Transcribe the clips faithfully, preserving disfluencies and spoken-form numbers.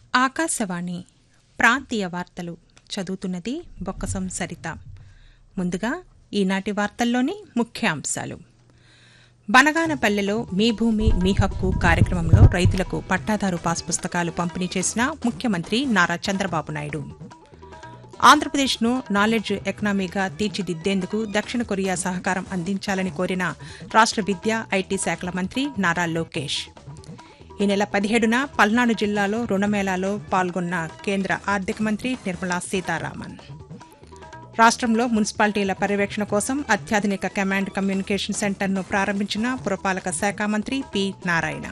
ఆకాశవాణి ప్రాంతీయ వార్తలు చదువుతున్నది బొక్కసం సరిత. ముందుగా ఈనాటి వార్తల్లోని ముఖ్యాంశాలు. బనగానపల్లెలో మీ భూమి మీ హక్కు కార్యక్రమంలో రైతులకు పట్టాదారు పాస్ పుస్తకాలు పంపిణీ చేసిన ముఖ్యమంత్రి నారా చంద్రబాబు నాయుడు. ఆంధ్రప్రదేశ్ను నాలెడ్జ్ ఎకనామీగా తీర్చిదిద్దేందుకు దక్షిణ కొరియా సహకారం అందించాలని కోరిన రాష్ట్ర విద్యా ఐటీ శాఖల మంత్రి నారా లోకేష్. ఈ నెల పదిహేడున పల్నాడు జిల్లాలో రుణమేళాలో పాల్గొన్న కేంద్ర ఆర్థిక మంత్రి నిర్మలా సీతారామన్. రాష్ట్రంలో మున్సిపాలిటీల పర్యవేక్షణ కోసం అత్యాధునిక కమాండ్ కమ్యూనికేషన్ సెంటర్ను ప్రారంభించిన పురపాలక శాఖ మంత్రి పి నారాయణ.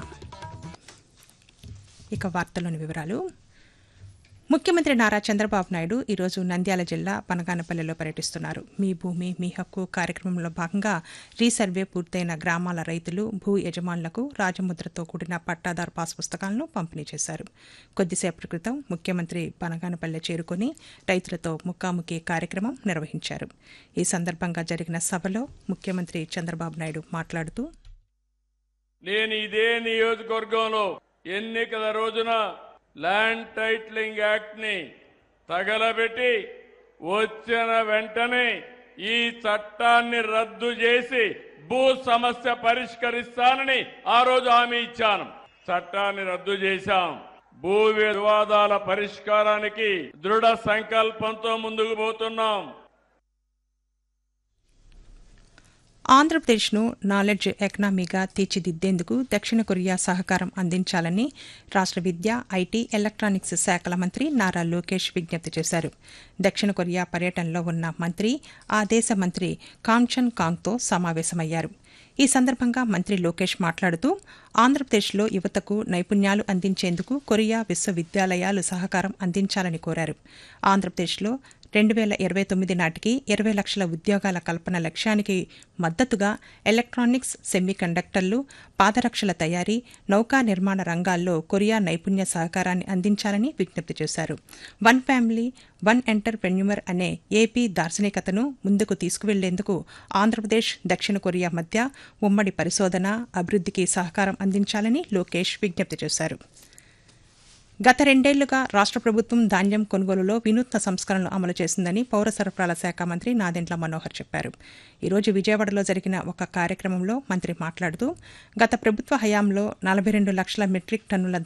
ఇక వార్తల్లోని వివరాలు. ముఖ్యమంత్రి నారా చంద్రబాబు నాయుడు ఈరోజు నంద్యాల జిల్లా బనగానపల్లెలో పర్యటిస్తున్నారు. మీ భూమి మీ హక్కు కార్యక్రమంలో భాగంగా రీసర్వే పూర్తయిన గ్రామాల రైతులు, భూ యజమానులకు రాజముద్రతో కూడిన పట్టాదారు పాస్ పుస్తకాలను పంపిణీ చేశారు. కొద్దిసేపటి క్రితం ముఖ్యమంత్రి బనగానపల్లె చేరుకుని రైతులతో ముఖాముఖి కార్యక్రమం నిర్వహించారు. ఈ సందర్భంగా జరిగిన సభలో ముఖ్యమంత్రి చంద్రబాబు నాయుడు మాట్లాడుతూ, నేను ఇదే నియోజకవర్గంలో ఎన్నికల రోజున ల్యాండ్ టైటిలింగ్ యాక్ట్ ని తగలబెట్టి వచ్చిన వెంటనే ఈ చట్టాన్ని రద్దు చేసి భూ సమస్య పరిష్కరిస్తానని ఆ రోజు హామీ ఇచ్చాను. చట్టాన్ని రద్దు చేశాం. భూ వివాదాల పరిష్కారానికి దృఢ సంకల్పంతో ముందుకు పోతున్నాం. ఆంధ్రప్రదేశ్ను నాలెడ్జ్ ఎకనామీగా తీర్చిదిద్దేందుకు దక్షిణ కొరియా సహకారం అందించాలని రాష్ట్ర విద్యా ఐటీ ఎలక్ట్రానిక్స్ శాఖల మంత్రి నారా లోకేష్ విజ్ఞప్తి చేశారు. దక్షిణ కొరియా పర్యటనలో ఉన్న మంత్రి ఆ దేశ మంత్రి కాంగ్చన్ కాంగ్తో సమావేశమయ్యారు. ఈ సందర్భంగా మంత్రి లోకేష్ మాట్లాడుతూ, ఆంధ్రప్రదేశ్లో యువతకు నైపుణ్యాలు అందించేందుకు కొరియా విశ్వవిద్యాలయాలు సహకారం అందించాలని కోరారు. ఆంధ్రప్రదేశ్లో రెండు వేల ఇరవై తొమ్మిది నాటికి ఇరవై లక్షల ఉద్యోగాల కల్పన లక్ష్యానికి మద్దతుగా ఎలక్ట్రానిక్స్, సెమీ కండక్టర్లు, పాదరక్షల తయారీ, నౌకా నిర్మాణ రంగాల్లో కొరియా నైపుణ్య సహకారాన్ని అందించాలని విజ్ఞప్తి చేశారు. వన్ ఫ్యామిలీ వన్ ఎంటర్ప్రెన్యూర్ అనే ఏపీ దార్శనికతను ముందుకు తీసుకువెళ్లేందుకు ఆంధ్రప్రదేశ్, దక్షిణ కొరియా మధ్య ఉమ్మడి పరిశోధన, అభివృద్ధికి సహకారం అందించాలని లోకేష్ విజ్ఞప్తి చేశారు. గత రెండేళ్లుగా రాష్ట్ర ప్రభుత్వం ధాన్యం కొనుగోలులో వినూత్న సంస్కరణలు అమలు చేసిందని పౌర సరఫరాల శాఖ మంత్రి నాదెండ్ల మనోహర్ చెప్పారు. ఈరోజు విజయవాడలో జరిగిన ఒక కార్యక్రమంలో మంత్రి మాట్లాడుతూ, గత ప్రభుత్వ హయాంలో నలభై రెండు లక్షల మెట్రిక్ టన్నుల